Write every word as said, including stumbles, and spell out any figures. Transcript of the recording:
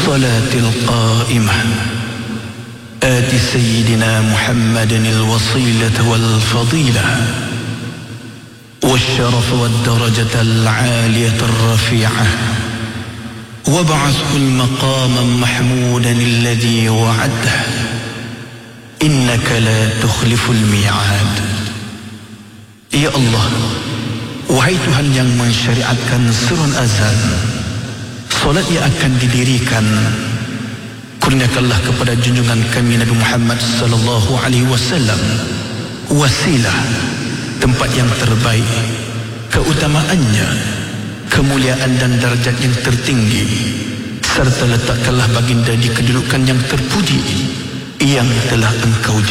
والصلاة القائمة آت سيدنا محمد الوصيلة والفضيلة والشرف والدرجة العالية الرفيعة وابعثه المقام محمودا الذي وعده إنك لا تخلف الميعاد. Ya Allah, wahai Tuhan yang mensyariatkan surun azan, solat yang akan didirikan, kurniakanlah kepada junjungan kami Nabi Muhammad sallallahu alaihi wasallam wasilah, tempat yang terbaik, keutamaannya, kemuliaan dan darjat yang tertinggi, serta letakkanlah baginda di kedudukan yang terpuji yang telah engkau